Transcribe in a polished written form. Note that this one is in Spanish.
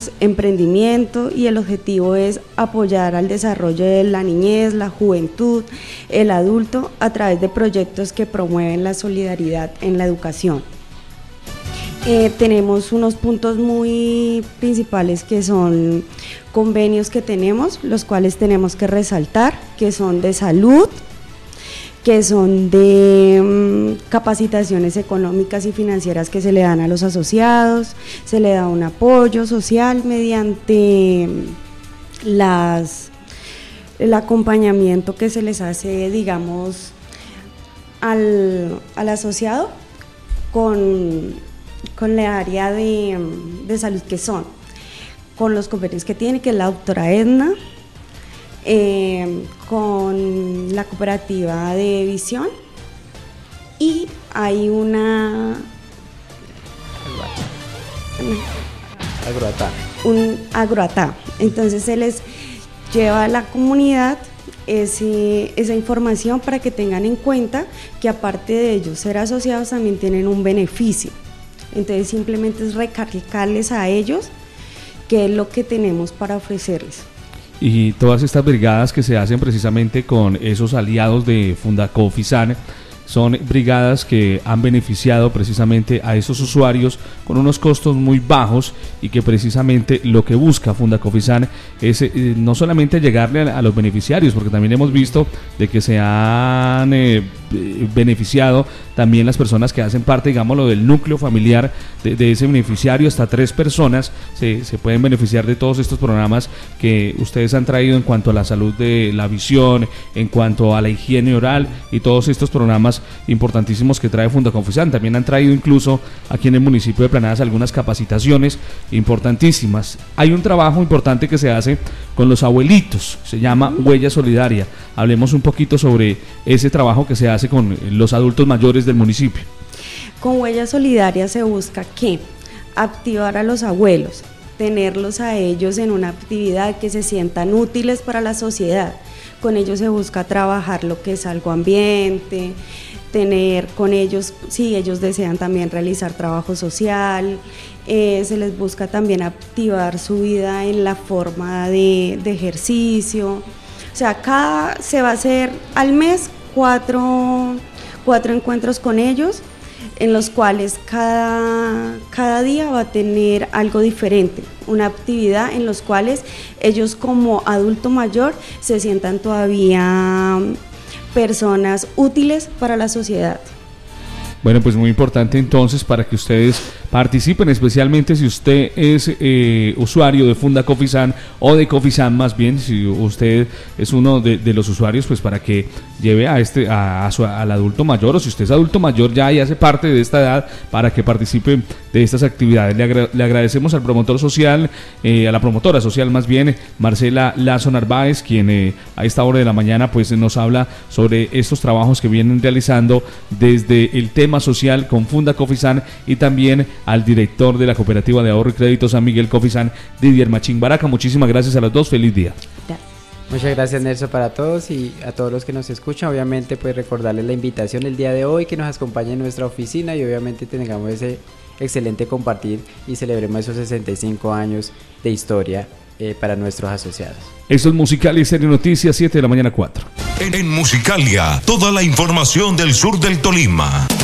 emprendimiento, y el objetivo es apoyar al desarrollo de la niñez, la juventud, el adulto a través de proyectos que promueven la solidaridad en la educación. Tenemos unos puntos muy principales que son convenios que tenemos, los cuales tenemos que resaltar, que son de salud, que son de capacitaciones económicas y financieras que se le dan a los asociados, se le da un apoyo social mediante el acompañamiento que se les hace, digamos, al asociado con la área de salud que son, con los convenios que tiene, que es la doctora Edna, con la cooperativa de visión, y hay un agroatá. Entonces se les lleva a la comunidad esa información para que tengan en cuenta que aparte de ellos ser asociados también tienen un beneficio. Entonces simplemente es recalcarles a ellos qué es lo que tenemos para ofrecerles. Y todas estas brigadas que se hacen precisamente con esos aliados de Fundacofisan son brigadas que han beneficiado precisamente a esos usuarios con unos costos muy bajos, y que precisamente lo que busca Fundacofisan es no solamente llegarle a los beneficiarios, porque también hemos visto de que se han beneficiado también las personas que hacen parte, digámoslo, del núcleo familiar de ese beneficiario. Hasta 3 personas se pueden beneficiar de todos estos programas que ustedes han traído en cuanto a la salud de la visión, en cuanto a la higiene oral, y todos estos programas importantísimos que trae Fundacofisan. También han traído incluso aquí en el municipio de Planadas algunas capacitaciones importantísimas. Hay un trabajo importante que se hace con los abuelitos, se llama Huella Solidaria. Hablemos un poquito sobre ese trabajo que se hace con los adultos mayores del municipio. Con Huella Solidaria se busca ¿qué? Activar a los abuelos, tenerlos a ellos en una actividad que se sientan útiles para la sociedad. Con ellos se busca trabajar lo que es algo ambiente, tener con ellos, si ellos desean también realizar trabajo social, se les busca también activar su vida en la forma de ejercicio. O sea, se va a hacer al mes 4 encuentros con ellos, en los cuales cada día va a tener algo diferente, una actividad en los cuales ellos como adulto mayor se sientan todavía personas útiles para la sociedad. Bueno, pues muy importante entonces para que ustedes participen, especialmente si usted es usuario de Fundacofisan o de Cofisan, más bien, si usted es uno de los usuarios, pues para que lleve al adulto mayor, o si usted es adulto mayor ya y hace parte de esta edad, para que participe de estas actividades. Le agradecemos al promotor social, a la promotora social más bien, Marcela Lazo Narváez, quien a esta hora de la mañana pues nos habla sobre estos trabajos que vienen realizando desde el tema social con Fundacofisan, y también al director de la Cooperativa de Ahorro y Crédito San Miguel Cofisan, Didier Machín Baraca. Muchísimas gracias a los dos, feliz día. Muchas gracias, Nelson, para todos y a todos los que nos escuchan. Obviamente pues recordarles la invitación el día de hoy, que nos acompañen en nuestra oficina y obviamente tengamos ese excelente compartir y celebremos esos 65 años de historia para nuestros asociados. Eso es Musicalia y Serie Noticias, 7 de la mañana 4. En Musicalia, toda la información del sur del Tolima.